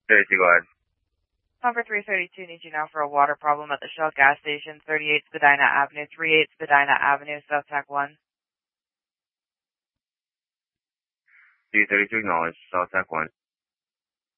32, go ahead. Number 332 needs you now for a water problem at the Shell gas station, 38 Spadina Avenue, 38 Spadina Avenue, South Tac 1. 332 acknowledged, South Tac 1.